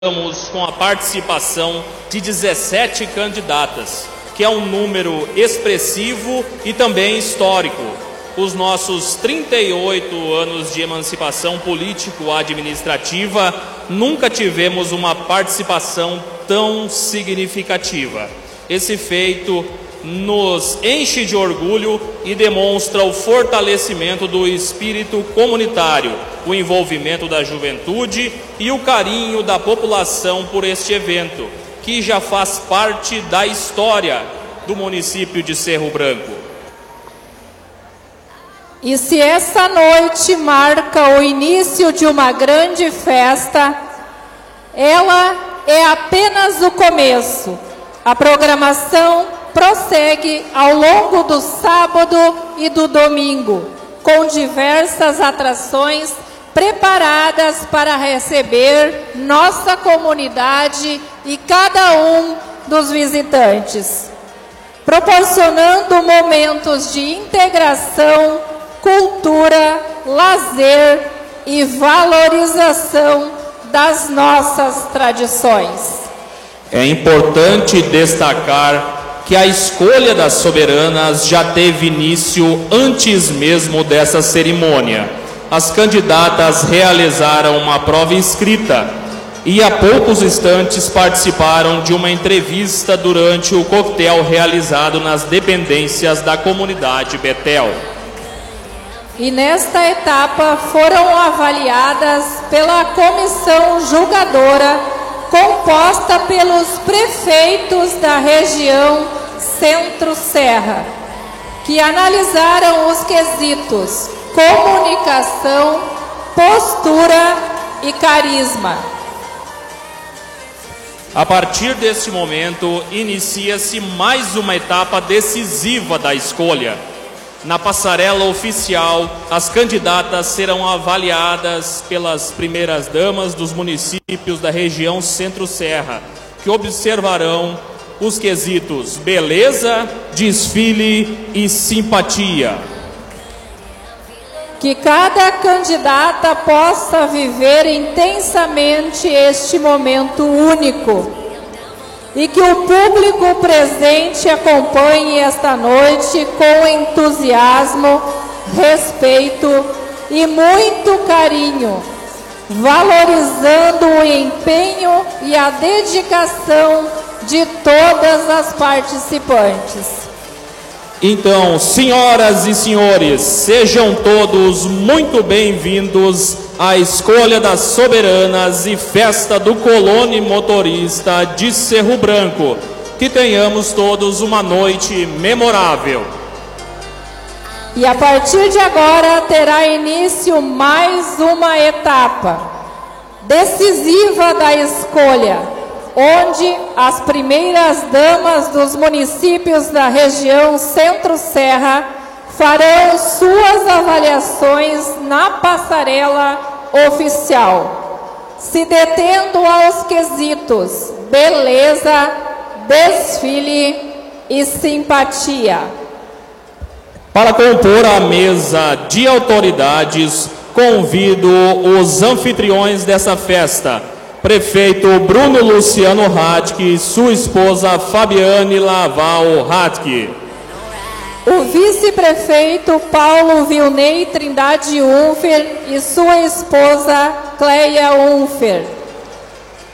Estamos com a participação de 17 candidatas, que é um número expressivo e também histórico. Os nossos 38 anos de emancipação político-administrativa, nunca tivemos uma participação tão significativa. Esse feito nos enche de orgulho e demonstra o fortalecimento do espírito comunitário, o envolvimento da juventude e o carinho da população por este evento, que já faz parte da história do município de Cerro Branco. E se essa noite marca o início de uma grande festa, ela é apenas o começo. A programação prossegue ao longo do sábado e do domingo, com diversas atrações preparadas para receber nossa comunidade e cada um dos visitantes, proporcionando momentos de integração, cultura, lazer e valorização das nossas tradições. É importante destacar que a escolha das soberanas já teve início antes mesmo dessa cerimônia. As candidatas realizaram uma prova escrita e há poucos instantes participaram de uma entrevista durante o coquetel realizado nas dependências da comunidade Betel. E nesta etapa foram avaliadas pela comissão julgadora, composta pelos prefeitos da região Centro-Serra, que analisaram os quesitos comunicação, postura e carisma. A partir deste momento, inicia-se mais uma etapa decisiva da escolha. Na passarela oficial, as candidatas serão avaliadas pelas primeiras damas dos municípios da região Centro-Serra, que observarão os quesitos beleza, desfile e simpatia. Que cada candidata possa viver intensamente este momento único e que o público presente acompanhe esta noite com entusiasmo, respeito e muito carinho, valorizando o empenho e a dedicação de todas as participantes. Então, senhoras e senhores, sejam todos muito bem-vindos à escolha das soberanas e festa do Colone Motorista de Cerro Branco. Que tenhamos todos uma noite memorável. E a partir de agora terá início mais uma etapa decisiva da escolha, onde as primeiras damas dos municípios da região Centro-Serra farão suas avaliações na passarela oficial, se detendo aos quesitos beleza, desfile e simpatia. Para compor a mesa de autoridades, convido os anfitriões dessa festa, prefeito Bruno Luciano Radke e sua esposa Fabiane Laval Radke. O vice-prefeito Paulo Vilney Trindade Unfer e sua esposa Cleia Unfer.